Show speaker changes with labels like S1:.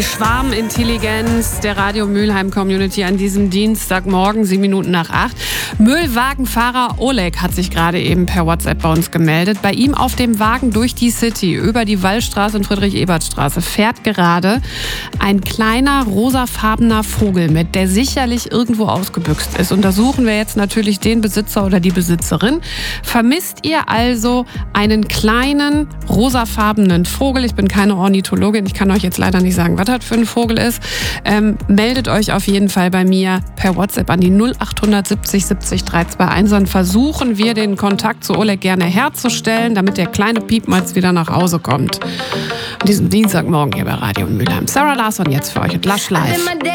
S1: Schwarmintelligenz der Radio Mülheim Community an diesem Dienstagmorgen, 7:07. Müllwagenfahrer Oleg hat sich gerade eben per WhatsApp bei uns gemeldet. Bei ihm auf dem Wagen durch die City, über die Wallstraße und Friedrich-Ebert-Straße, fährt gerade ein kleiner rosafarbener Vogel mit, der sicherlich irgendwo ausgebüxt ist. Und da suchen wir jetzt natürlich den Besitzer oder die Besitzerin. Vermisst ihr also einen kleinen rosafarbenen Vogel? Ich bin keine Ornithologin, ich kann euch jetzt leider nicht sagen, was das für ein Vogel ist. Meldet euch auf jeden Fall bei mir per WhatsApp an die 0870 70 321. Dann versuchen wir den Kontakt zu Oleg gerne herzustellen, damit der kleine Piepmatz wieder nach Hause kommt. An diesem Dienstagmorgen hier bei Radio Mülheim. Sarah Larsson jetzt für euch und Lush Live.